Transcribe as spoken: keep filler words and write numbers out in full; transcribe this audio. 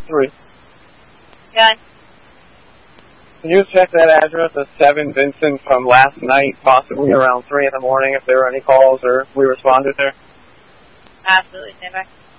Three. Gun. Can you check that address of seven Vincent from last night, possibly around three in the morning, if there were any calls or we responded there? Absolutely, stand by.